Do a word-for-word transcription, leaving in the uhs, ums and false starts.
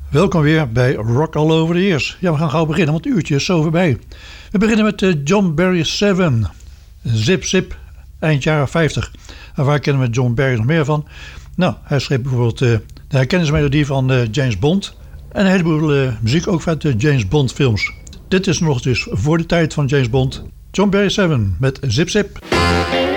Welkom weer bij Rock All Over The Years. Ja, we gaan gauw beginnen, want het uurtje is zo voorbij. We beginnen met uh, John Barry zeven. Zip Zip, eind jaren vijftig. En waar kennen we John Barry nog meer van? Nou, hij schreef bijvoorbeeld uh, de herkenningsmelodie van uh, James Bond. En een heleboel uh, muziek ook uit de James Bond films. Dit is nog dus voor de tijd van James Bond. John Barry zeven met Zip Zip.